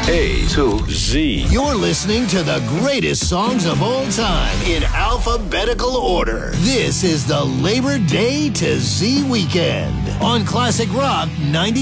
A to Z. You're listening to the greatest songs of all time in alphabetical order. This is the Labor Day to Z weekend on Classic Rock 90.